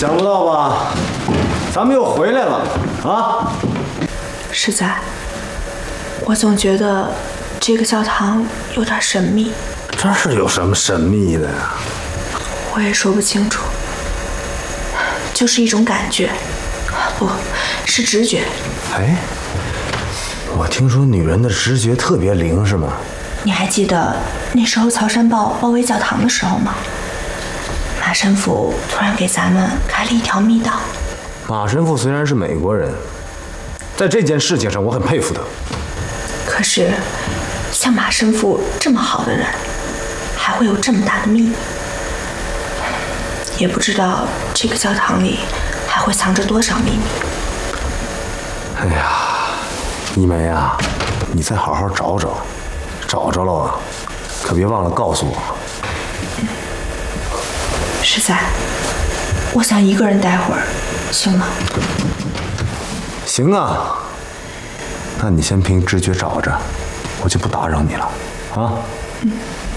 想不到吧？咱们又回来了啊！ 实在，我总觉得这个教堂有点神秘。 这是有什么神秘的呀？ 我也说不清楚，就是一种感觉，不是直觉。 哎，我听说女人的直觉特别灵，是吗？ 你还记得那时候曹山豹包围教堂的时候吗？马神父突然给咱们开了一条密道。 马神父虽然是美国人，在这件事情上我很佩服他。 可是，像马神父这么好的人，还会有这么大的秘密？也不知道这个教堂里还会藏着多少秘密。 哎呀，一梅啊，你再好好找找，找着了啊，可别忘了告诉我。 实在，我想一个人待会儿，行吗？ 行啊，那你先凭直觉找着，我就不打扰你了，啊。